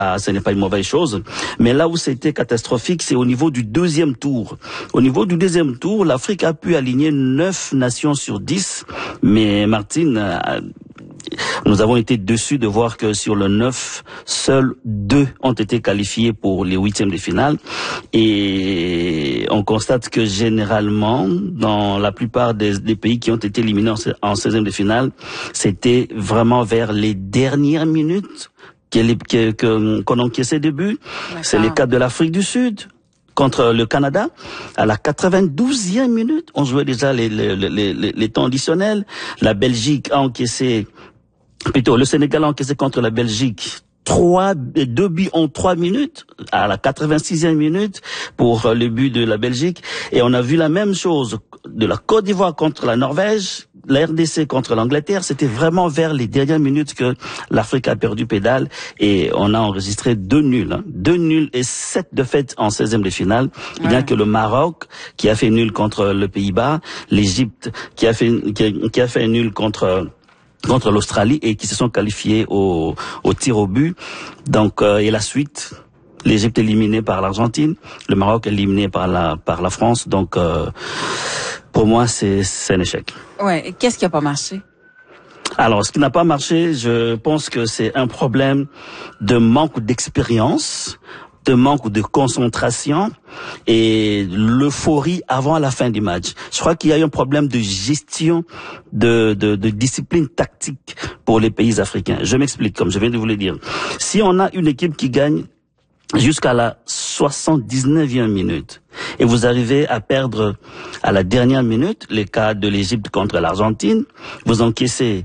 ce n'est pas une mauvaise chose. Mais là où c'était catastrophique, c'est au niveau du deuxième tour. Au niveau du deuxième tour, l'Afrique a pu aligner 9 nations sur 10. Mais Martine, nous avons été déçus de voir que sur le 9, seuls 2 ont été qualifiés pour les 8e de finale. Et on constate que généralement, dans la plupart des pays qui ont été éliminés en 16e de finale, c'était vraiment vers les dernières minutes qu'on encaissait des buts. C'est le cas de l'Afrique du Sud contre le Canada. À la 92e minute, on jouait déjà les temps additionnels. La Belgique a encaissé, plutôt le Sénégal a encaissé contre la Belgique 2 buts en 3 minutes, à la 86e minute pour le but de la Belgique. Et on a vu la même chose de la Côte d'Ivoire contre la Norvège, la RDC contre l'Angleterre. C'était vraiment vers les dernières minutes que l'Afrique a perdu pédale et on a enregistré 2 nuls. 2 nuls et 7 défaites en 16e de finale. Ouais. Bien que le Maroc, qui a fait nul contre le Pays-Bas, l'Égypte, qui a fait nul contre l'Australie et qui se sont qualifiés au tir au but. Donc, et la suite, l'Égypte éliminée par l'Argentine, le Maroc éliminé par la France. Donc, pour moi, c'est un échec. Ouais. Qu'est-ce qui a pas marché? Alors, ce qui n'a pas marché, je pense que c'est un problème de manque d'expérience, de manque de concentration et l'euphorie avant la fin du match. Je crois qu'il y a eu un problème de gestion de discipline tactique pour les pays africains. Je m'explique, comme je viens de vous le dire. Si on a une équipe qui gagne jusqu'à la 79e minute et vous arrivez à perdre à la dernière minute, le cas de l'Égypte contre l'Argentine, vous encaissez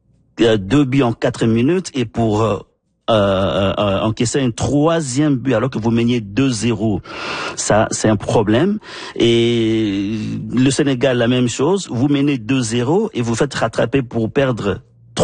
2 buts en 4 minutes et pour encaisser un 3e but alors que vous meniez 2-0. Ça, c'est un problème. Et le Sénégal, la même chose. Vous menez 2-0 et vous faites rattraper pour perdre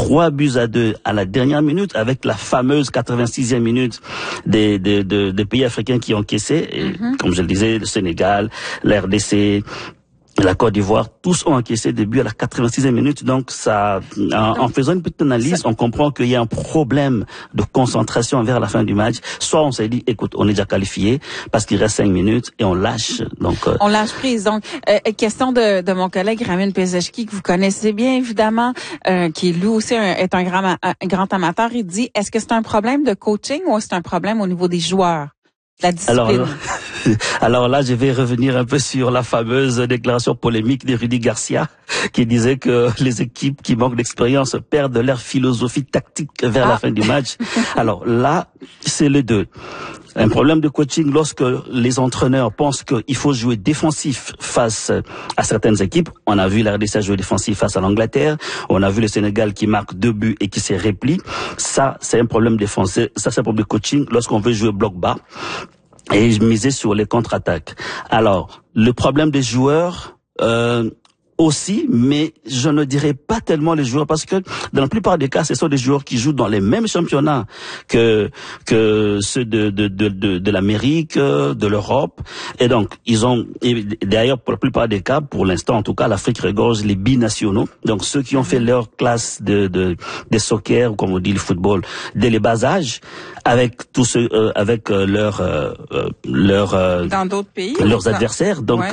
3-2 à la dernière minute avec la fameuse 86e minute des pays africains qui ont encaissé. Et, comme je le disais, le Sénégal, la RDC, la Côte d'Ivoire, tous ont encaissé des buts à la 86e minute. Donc, ça, en faisant une petite analyse, on comprend qu'il y a un problème de concentration vers la fin du match. Soit on s'est dit, écoute, on est déjà qualifié parce qu'il reste 5 minutes et on lâche. Donc, on lâche prise. Donc, question de mon collègue Ramin Pezeshki, que vous connaissez bien évidemment, qui lui aussi est un grand amateur. Il dit, est-ce que c'est un problème de coaching ou est-ce un problème au niveau des joueurs? La discipline. Alors là, je vais revenir un peu sur la fameuse déclaration polémique de Rudy Garcia, qui disait que les équipes qui manquent d'expérience perdent leur philosophie tactique vers la fin du match. Alors là, c'est les deux. Un problème de coaching lorsque les entraîneurs pensent qu'il faut jouer défensif face à certaines équipes. On a vu la RDC jouer défensif face à l'Angleterre. On a vu le Sénégal qui marque 2 buts et qui se replie. Ça, c'est un problème défensif. Ça, c'est un problème de coaching lorsqu'on veut jouer bloc bas et miser sur les contre-attaques. Alors, le problème des joueurs, aussi, mais je ne dirais pas tellement les joueurs parce que dans la plupart des cas, ce sont des joueurs qui jouent dans les mêmes championnats que ceux de l'Amérique, de l'Europe. Et donc, et d'ailleurs, pour la plupart des cas, pour l'instant, en tout cas, l'Afrique regorge les binationaux. Donc, ceux qui ont fait leur classe de soccer, ou comme on dit le football, dès les bas âges, avec tous ceux, avec leurs dans d'autres pays, leurs adversaires. Donc,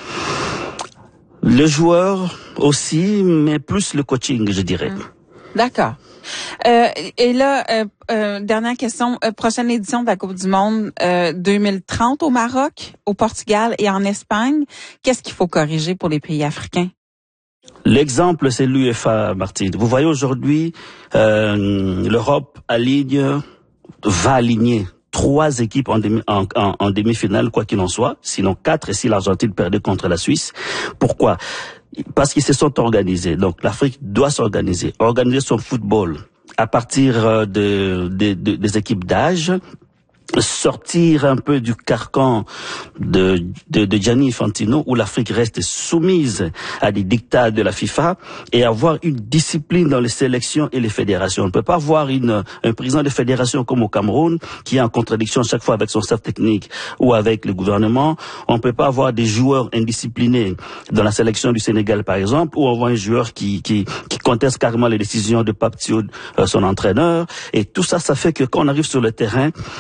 le joueur aussi, mais plus le coaching, je dirais. D'accord. Et là, dernière question. Prochaine édition de la Coupe du Monde 2030 au Maroc, au Portugal et en Espagne. Qu'est-ce qu'il faut corriger pour les pays africains? L'exemple, c'est l'UEFA, Martine. Vous voyez aujourd'hui, l'Europe va aligner 3 équipes en demi-finale, quoi qu'il en soit, sinon 4 et si l'Argentine perdait contre la Suisse. Pourquoi? Parce qu'ils se sont organisés. Donc l'Afrique doit s'organiser, organiser son football à partir des équipes d'âge sortir un peu du carcan de Gianni Infantino, où l'Afrique reste soumise à des dictats de la FIFA, et avoir une discipline dans les sélections et les fédérations. On ne peut pas avoir un président de fédération comme au Cameroun, qui est en contradiction chaque fois avec son staff technique ou avec le gouvernement. On ne peut pas avoir des joueurs indisciplinés dans la sélection du Sénégal, par exemple, ou on voit un joueur qui conteste carrément les décisions de Pape Thiaw, son entraîneur. Et tout ça, ça fait que quand on arrive sur le terrain,